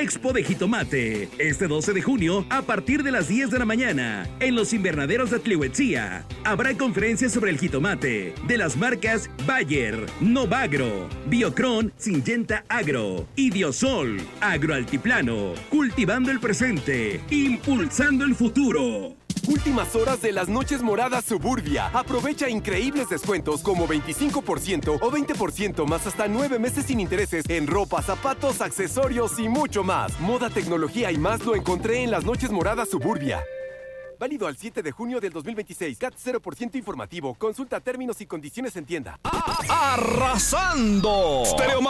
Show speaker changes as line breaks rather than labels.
Expo de Jitomate. Este 12 de junio, a partir de las 10 de la mañana, en los invernaderos de Tlihuetzía. Habrá conferencias sobre el jitomate de las marcas Bayer, Novagro, Biocron, Syngenta Agro y Diosol. Agroaltiplano, cultivando el presente, impulsando el futuro.
Últimas horas de las noches moradas Suburbia. Aprovecha increíbles descuentos como 25% o 20% más hasta 9 meses sin intereses en ropa, zapatos, accesorios y mucho más. Moda, tecnología y más lo encontré en las noches moradas Suburbia. Válido al 7 de junio del 2026. CAT 0% informativo. Consulta términos y condiciones en tienda.
¡Arrasando!